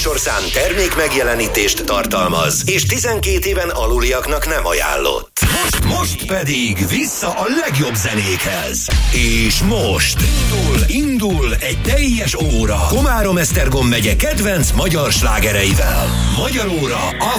műsorszám termék megjelenítést tartalmaz, és 12 éven aluliaknak nem ajánlott. Most pedig vissza a legjobb zenékhez. És most indul egy teljes óra Komárom-Esztergom megye kedvenc magyar slágereivel. Magyar óra a